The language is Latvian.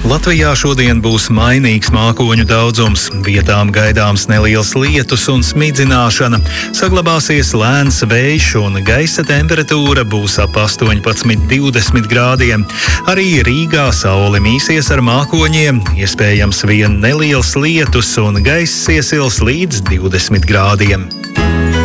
Latvijā šodien būs mainīgs mākoņu daudzums, vietām gaidāms neliels lietus un smidzināšana. Saglabāsies lēns vējš un gaisa temperatūra būs ap 18–20 grādiem. Arī Rīgā saule mīsies ar mākoņiem, iespējams vien neliels lietus un gaiss iesils līdz 20 grādiem.